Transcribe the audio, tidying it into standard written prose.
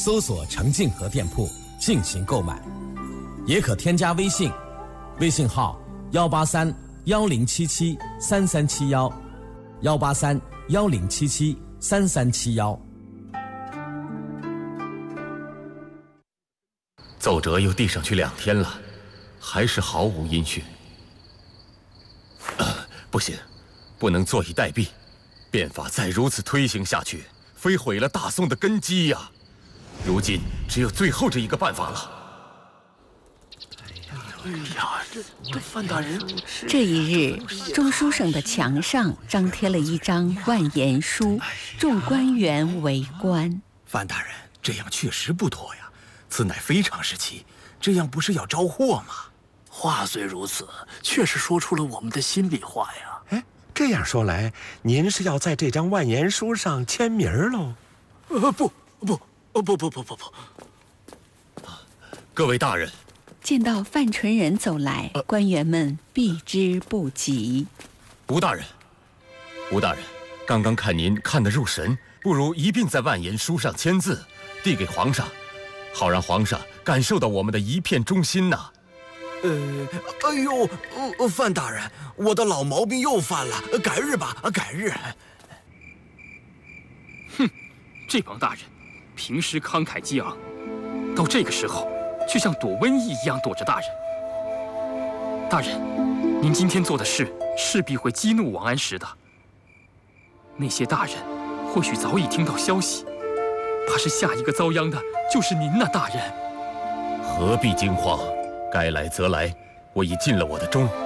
搜索程竞和店铺进行购买，也可添加微信，微信号183-1077-3371，183-1077-3371。 奏折又递上去2天了，还是毫无音讯。不行，不能坐以待毙。变法再如此推行下去，非毁了大宋的根基呀！如今只有最后这一个办法了。 这范大人。 这一日，中书省的墙上张贴了一张万言书，众官员围观。 范大人，这样确实不妥呀！此乃非常时期，这样不是要招祸吗？ 话虽如此，却是说出了我们的心里话呀。 哎，这样说来，您是要在这张万言书上签名喽？ 不。 各位大人， 见到范纯仁走来，官员们避之不及。 吴大人，刚刚看您看得入神，不如一并在万言书上签字，递给皇上，好让皇上感受到我们的一片忠心呐。 范大人，我的老毛病又犯了，改日吧，改日。 哼，这帮大人，平时慷慨激昂，到这个时候，却像躲瘟疫一样躲着大人。大人，您今天做的事，势必会激怒王安石的。那些大人，或许早已听到消息，怕是下一个遭殃的就是您呐，大人。 何必惊慌？该来则来，我已尽了我的忠。